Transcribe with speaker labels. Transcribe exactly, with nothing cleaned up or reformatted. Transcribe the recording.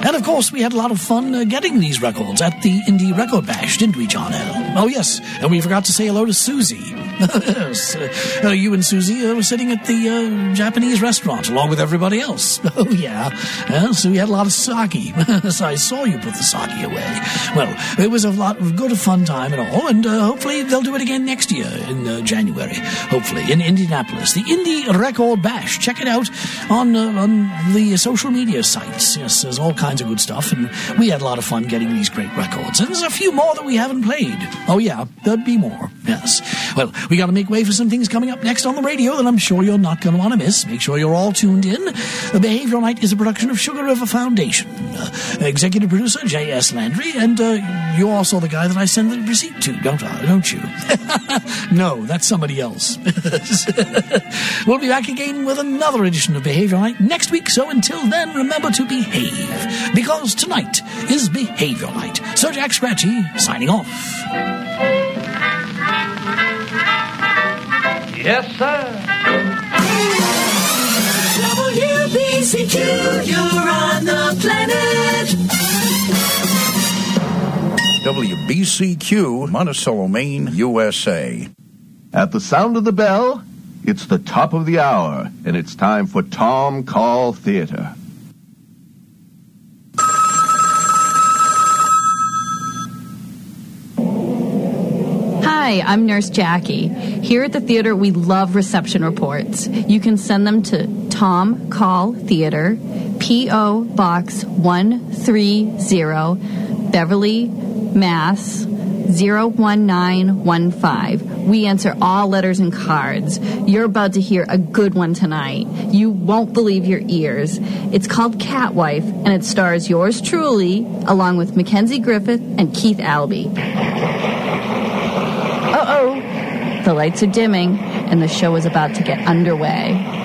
Speaker 1: And, of course, we had a lot of fun uh, getting these records at the Indie Record Bash, didn't we, John L? Oh, yes, and we forgot to say hello to Susie. Yes, uh, uh, you and Susie uh, were sitting at the uh, Japanese restaurant along with everybody else. Oh, yeah. Uh, so we had a lot of sake. So I saw you put the sake away. Well, it was a lot of good, fun time and all, and uh, hopefully they'll do it again next year in uh, January, hopefully, in Indianapolis. The Indie Record Bash. Check it out on, uh, on the social media sites. Yes, there's all kinds of good stuff, and we had a lot of fun getting these great records. And there's a few more that we haven't played. Oh, yeah, there'd be more. Yes. Well, we got to make way for some things coming up next on the radio that I'm sure you're not going to want to miss. Make sure you're all tuned in. The Behavioral Night is a production of Sugar River Foundation. Uh, executive producer, J S. Landry, and uh, you're also the guy that I send the receipt to, don't I? Don't you? No, that's somebody else. We'll be back again with another edition of Behavioral Night next week, so until then, remember to behave, because tonight is Behavioral Night. So Jack Scratchy, signing off.
Speaker 2: Yes, sir.
Speaker 3: W B C Q, you're on the planet.
Speaker 4: W B C Q, Monticello, Maine, U S A.
Speaker 5: At the sound of the bell, it's the top of the hour, and it's time for Tom Call Theater.
Speaker 6: Hi, I'm Nurse Jackie. Here at the theater, we love reception reports. You can send them to Tom Call Theater, P O. Box one thirty, Beverly, Mass. zero one nine one five. We answer all letters and cards. You're about to hear a good one tonight. You won't believe your ears. It's called Catwife, and it stars yours truly, along with Mackenzie Griffith and Keith Albee. Uh-oh. The lights are dimming, and the show is about to get underway.